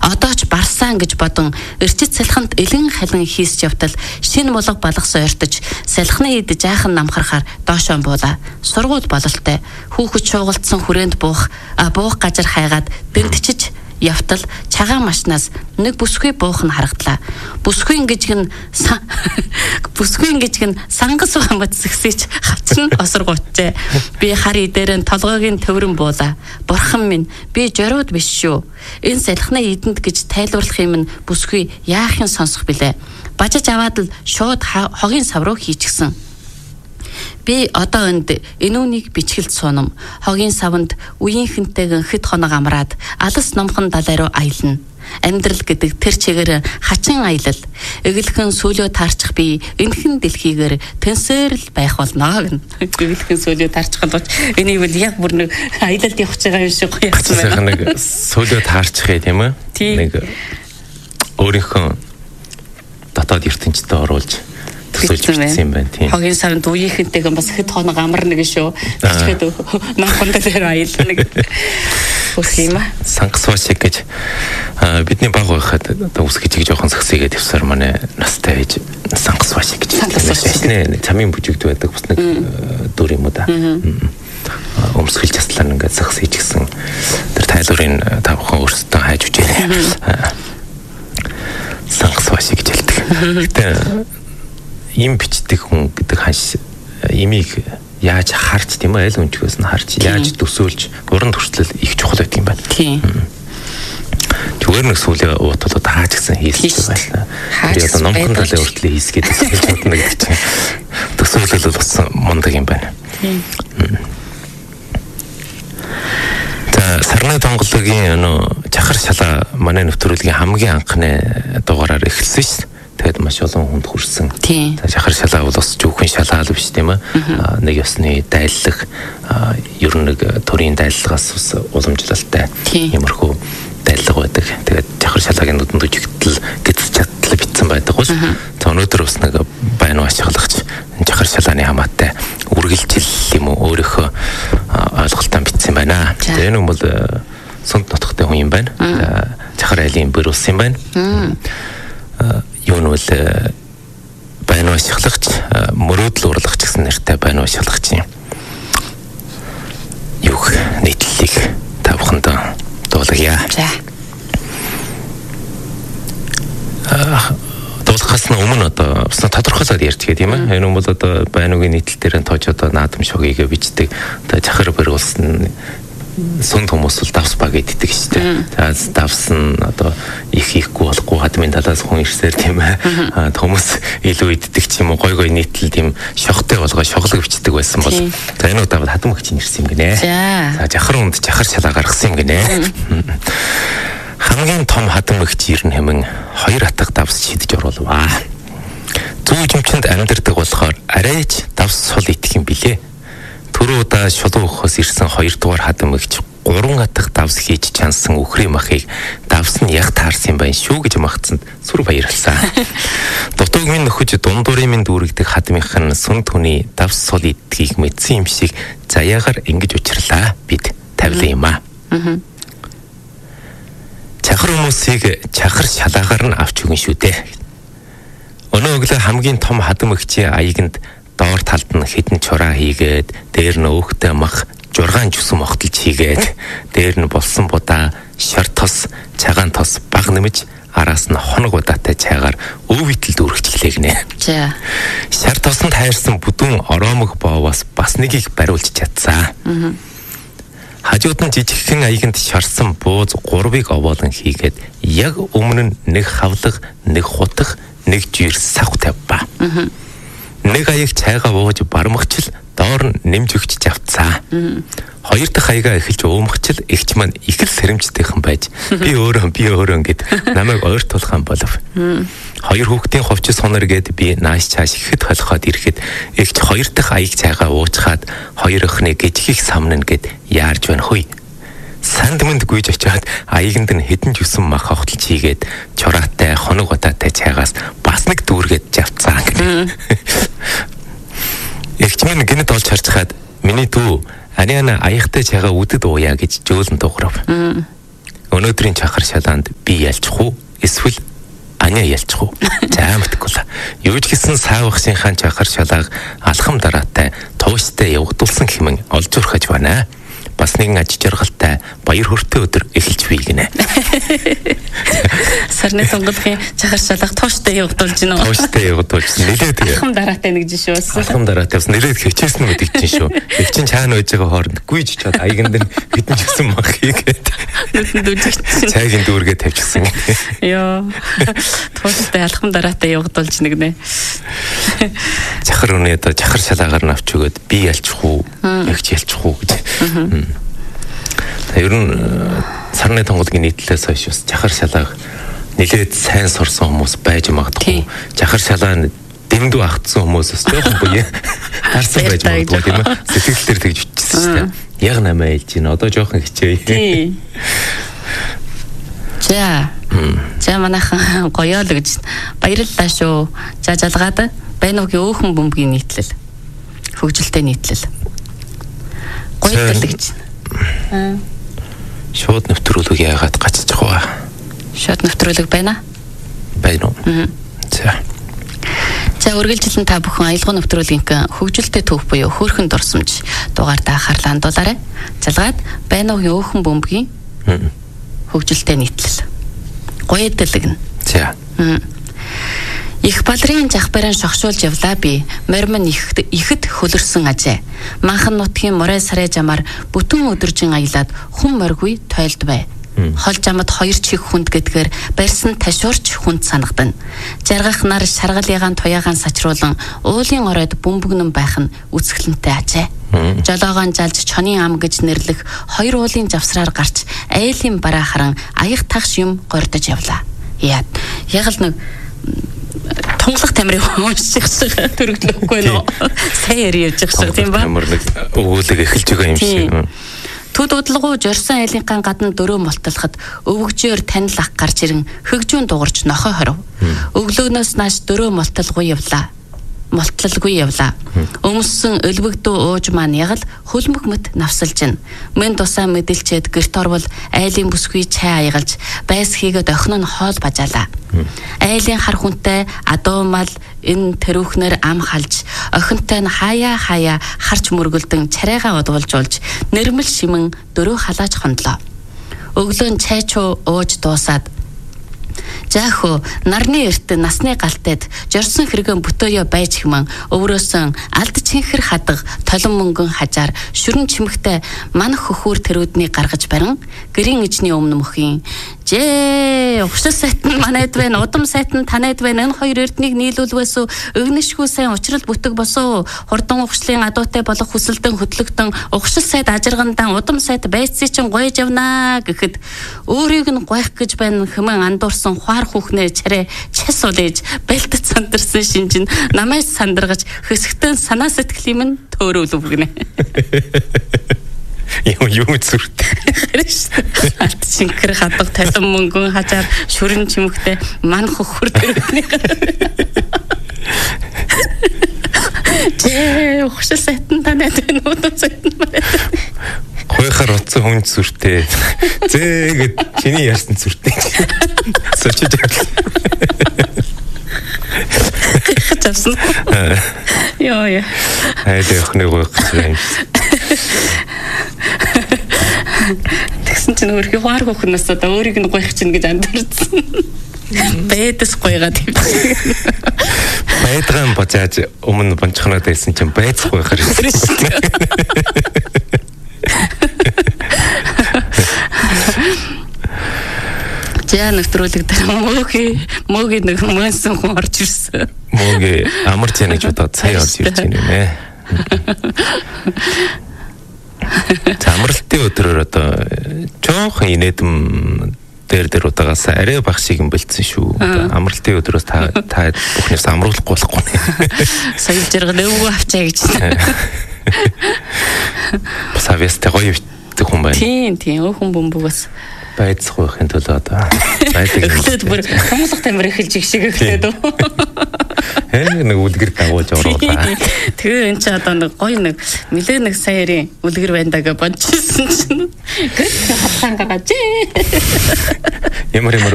Одоо ч барсан гэж бодон эрчит салхинд элен халин хийсч явтал шинэ булга балгас ойртож салхины ид жаахан намхарахаар доошоо буула. Сургууль бололтой хүүхэд шуугалтсан хүрээнд буух газар хайгаад дэрдчиж явтал цагаан машинаас нэг бүсгүй буух нь харагдлаа. Бүсгүй ингэж гэн сангас бамбат сэгсэж хачин осоргоочээ. Би хари дээр нь толгойн төврөн буула. Бурхан минь, би жорууд биш шүү. Энэ салхины идэнд гэж тайлбарлах юм нь бүсгүй яахын сонсох билээ. Бажиж аваад л шууд хогийн сав руу хийчихсэн. Би одоо энд энүүнийг бичгэлд суунам. Хогийн савнд үеийнхэнтэйгэн хэд хоног амраад алс номхон далай руу аялна. Амьдрал гэдэг тэр чигээр хачин аялал. Эглэхэн сүлөө таарчих би энхэн дэлхийгээр тэнсээр л байх болно гэн. Эглэхэн сүлөө таарчих болж энийг бол яг бүр нэг аялалд явж байгаа юм шиг гоёсан байна. Нэг сүлөө таарчих тийм ээ. Нэг өөрийнхөө дотоод ертөнцид оруулж төсөөлж бичсэн юм байна тийм. Хогийн савнд үеийнхэнтэйгэн бас хэд хоног амарна гэж шүү. Бичгээд намхан дээр аялна гэдэг. Үс юм аа. Сангас вашиг гэж бидний баг байхад одоо үсгэж жоохон сагсыгээд явсаар манай настай ээж сангас вашиг гэж хэлсэн. Чамын бүжигд байдаг бас нэг дүр юм уу да. Өмсгөл заслаар ингээд сагсыг гэсэн тэр тайлбарыг тавхан өөрсдөө хайж үжээ. Сангас вашиг гэж хэлдэг. Гэтэ им бичдэг хүн гэдэг ханш имийг яаж харж тийм ээ аль өнчгөөс нь харж яаж төсөөлж уран төрчлөл их чухал байдаг юм байна. Тийм. Зүгээр нэг сүүлийн уутууд хааж гисэн хийсэн байна. Тэгээд одоо номхон талын хүртэл хийсгээд хэлж бодно гэдэг чинь төсөөлөл бас мундаг юм байна. Тийм. Сарны тонгологийн чахар шалаа манай нэвтрүүлгийн хамгийн анхны дугаараар эхэлсэн шүү дээ. Тэгээд маш олон хүнд хүрсэн. Шахар шалаа бол бас жүүхэн шалаа л биш тийм ээ. Нэг ёсны дайллах, ер нь нэг төрийн дайллагаас бас уламжлалтай иймэрхүү дайллага байдаг. Тэгээд шахар шалаагийн нүдэн дүжигдэл гэдс чадлаа битсэн байдаг бол. За өнөөдөр бас нэг байна ашиглагч шахар шалааны хамаатай үргэлжил юм уу өөрийнхөө ойлголтоо битсэн байна. Тэгээд энэ бол сүнт нутгтай хүн юм байна. Шахар айлын бэр ус юм байна. Юу нь бол байна ашиглагч мөрөөдөл урлагч гэсэн нэртэй байна ашиглагч юм. Юу нийтлэлийг тавханд дуулгая. За. Дуулахаас өмнө одоо тодорхойлоод ярьдаг тийм ээ. Энэ бол одоо байнугийн нийтлэл дээр нь тоож одоо наадам шогийг бичдэг. Одоо жахар бэр улсын сүнд хүмүүс бол давс баг иддэг шүү дээ. За давс нь одоо их хийхгүй болохгүй хадмын талаас хүн ирсээр тийм ээ. Хүмүүс илүү иддэг ч юм уу гой нийтлэл тийм шохтой болгоо шоглог бичдэг байсан бол за энэ удаа хадам өгч ирсэн юм гинэ. За жахар үнд жахар шалаа гаргасан юм гинэ. Хамгийн том хадам өгч ирнэ хэмээн 2 атга давс шидэж оруулваа. Зүүн жимчэнд амьдардаг болохоор арайч давс сул идэх юм билээ. Түрүү удаа шулуун өхөөс ирсэн 2 дугаар хадам өгч 3 атга давс хийж чансан үхрийн махыг давс нь яг таарсан юм байна шүү гэж магтсанд сүр баярлсан. Дутууг минь нөхөж дундуурын минь дүүрэгдэг хадмынх нь сүн түүний давс сул идтгийг мэдсэн юм шиг заяагаар ингэж учрлаа бид тавилан юм аа. Чахар хүмүүсийг чахар шалаагаар нь авч өгнө шүү дээ. Өнөө өглөө хамгийн том хадам өгчийн аяганд доор талд нь хідэн чураа хийгээд дээр нь өөхтэй мах 6 жүсэн могтолж хийгээд дээр нь болсон будаа шар тос цагаан тос баг нэмж араас нь хоног удаатай чайгаар өвөйтл дүүргэж эхлэв гинэ. За. Шар тосонд хайрсан бүдүүн ороомог боовоос бас нэгийг бариулж чадсан. Хажууд нь жижигхэн аяганд шарсан бууз 3-ыг овоолон хийгээд яг өмнө нь нэг хавлаг, нэг хутах, нэг жир сав тавьбаа. Нэг аяг чайгаа ууж бармагчл доор нь нэмж өгч авцаа. 2 дахь аягаа эхэлж уумгачл эгч маань их л сэрэмжтэйхэн байж би өөрөө гэд намайг ойртуулхан болов. 2 хүүхдийн ховч сонор гэд би нааш чааш ихэд холиход ирэхэд эгч 2 дахь аяг чайгаа уучхаад 2 охины гжихийг самнана гэд яарж байна хөөе. Санд мэнд гүйж очиад аяганд нь хэдэн жүсэн мах хогтолж хийгээд чураатай хоног удаатай чайгаас бас нэг дүүргээд завцаа. Эгч минь гинэд олж харж хаад миний дүү Ариана аягтай чайгаа үдэд ууя гэж жөөлөн дуурав. Өнөөдрийн чахар шалаанд би ялчих уу? Эсвэл Аня ялчих уу? За мэдгүй л. Юу ч гэсэн саавахсынхаа чахар шалааг алхам дараатай тууштай явагдуулсан хэмээн олж урхаж байна. Бас нэгэн аж жаргалтай баяр хүртээ өдөр эхэлж бий гинэ. Сарны сонголтын чахар шалгах тууштай явагдуулж гинэ. Тууштай явагдуулж нэлээд алхам дараатай нэг жишээ болсон. Алхам дараатай бас нэлээд хичээсэн нь мэдэж чинь шүү. Их чинь цаана байж байгаа хооронд гүйж чад аяган дээр хитэн жигсэн мах хийгээд. Нүдэнд үжигдсэн. Цайгийн дүүргээ тавьчихсан. Йоо. Тууштай алхам дараатай явагдуулж нэгнэ. Чахар өнөө чахар шалаагаар нь авч өгөөд би ялчих уу? Ягч ялчих уу гэж. Ер нь сарны тонголгийн нийтлээс хойш бас чахар шалааг нэлээд сайн сурсан хүмүүс байж магадгүй. Чахар шалаа дэмдүү агтсан хүмүүс бас жоохон буяа харсан байж магадгүй тийм ээ. Сэтгэл дээр тэгж бичсэн шүү дээ. Яг намаа хэлж байна. Одоо жоохон хичээе. За манайхан гоёо л гэж баярлалаа шүү. За жалгаад Байнуугийн өөхөн бөмбөгийн нийтлэл. Хөгжилтэй нийтлэл. Гоёдл гэж. Шууд нэвтрүүлэг яагаад гацчих вэ? Шууд нэвтрүүлэг байна уу? За үргэлжлэн та бүхэн аялал нэвтрүүлгийн хөгжилтэй төв буюу хөөрхөн дурсамж дугаартаа анхаарлаа хандуулаарай. Залгаад Байнуугийн өөхөн бөмбөгийн хөгжилтэй нийтлэл. Гоёдл гэнэ. За. Их балрын жах барин шогшуулж явлаа би. Морьмон ихэд хөлөрсөн ажээ. Манхан нутгийн морой сарай жамаар бүтэн өдөржин аялаад хүн моргүй тойлд бай. Хол жамад хоёр чих хүнд гэдгээр барьсан ташуурч хүнд санагдана. Жаргах нар шаргалыгаан туяагаан сачруулан уулын оройд бөмбөгнөн байх нь үсгэлэнтэй ажээ. Жолоогоон жалж чонын ам гэж нэрлэх хоёр уулын завсраар гарч айлын бараа харан аяг тагш юм гордож явлаа. Яг л нэг тунгалах тамирын унших шиг төрөглөхгүй нөө. Сайн яри явж байгаа шиг тийм ба. Тамир нэг өгүүлэг эхэлж байгаа юм шиг. Төд удалгуу жорсон айлынхаа гадна дөрөө молтолоход өвгжөөр танил ах гарч ирэн хөгжүүн дугарч нохой хоров. Өглөөнөөс нааш дөрөө молтолгүй явлаа. Өмссөн өлбөгдөө ууж маань ягал хөлмөг мэт навсалж гин. Мэн тусаа мэдэлчээд гэрт орвол айлын бүсгүй чай аягалж байс хийгээд охин нь хоол бажаалаа. Айлын хар хүнтэй адуу мал энэ тэрүүхнэр ам халж охинтой нь хаяа харч мөргөлдөн царайгаа удвалжуулж нэрмэл шимэн дөрөө халааж хондлоо. Өглөө чай чуу ууж дуусаад Жаахо нарны эрт насны галтайд жорсон хэрэгэн бүтөөё байж хэмээн өврөөсөн алд чинхэр хадаг толон мөнгөн хажаар шүрэн чимэгтэй манх хөхүүр тэрүүдний гаргаж барин гэрийн ижний өмнө мөхийн жээ угшил сайт нь манайд байна удам сайт нь танайд байна энэ хоёр эрднийг нийлүүлвээс өгнөшгүй сайн учрал бүтэг босоо хурдан угшлын адуутай болох хүсэлтэн хөтлөгтөн угшил сайт ажиргандан удам сайт байцсий чин гоёж явнаа гэхэд өөрийг нь гоих гэж байна хэмээн андуурсан хаар хүүхнээ чарэ час улээж бэлтэд сандарсан шинжин намайг сандаргаж хөсгтэн санаа сэтгэлийн минь төөрөөлөв гинэ. Юм зүрт. Алт шинкэр хадаг талан мөнгөн хажаар шүрэн чимэгтэй ман хөхөр төрөний. Жээ ухшил сайтан танайд байна уу сайтан байна. Хойхоор утсан хүн зүртэй. Зээгээд чиний ярьсан зүртэй. Сочиж яадлаа. Хачсан. Яа. Хайдаа өхний гоох юм. Тэгсэн чинь өөрхий хаар хөхнөөс одоо өөрийг нь гоих чинь гэж андуурсан. Бэдэс гоёгаад явчихсан. Байдгаан божааж өмнө бончхоноод байсан чинь байцх гоихаар ирсэн. Жаа нэвтрүүлэг дээр мөөгийн нэг мөнсөн хүн орж ирсэн. Мөөгийн амар зэнэж удаад сая орж ирж байна нэ. Амралтын өдрөөр одоо жоохон инээдэм дээр удаагаас арай бах шиг юм бэлдсэн шүү. Амралтын өдрөөс та бүхнээс амруулахгүй болохгүй нэ. Сая зэрэг өвгөө авчаа гэж. Савьястай гоё хүн байна. Тийм өөхөн бөмбөгөөс байцх байхын тулд одоо эхлээд бүр томлох тамир эхэлж их шиг эхлээд үү. Нэг үлгэр дагуулж оруулаа. Тэгээ энэ ч одоо нэг гоё нэг нэлээ нэг саяарын үлгэр байна даа гэж бодчихсон чинь. Хатхан гаргаж. Ямар